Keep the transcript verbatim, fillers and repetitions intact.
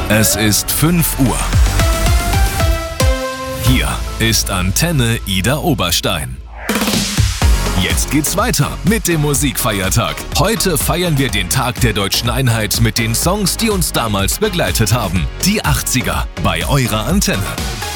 Es ist fünf Uhr. Hier ist Antenne Ida Oberstein. Jetzt geht's weiter mit dem Musikfeiertag. Heute feiern wir den Tag der deutschen Einheit mit den Songs, die uns damals begleitet haben. Die achtziger bei eurer Antenne.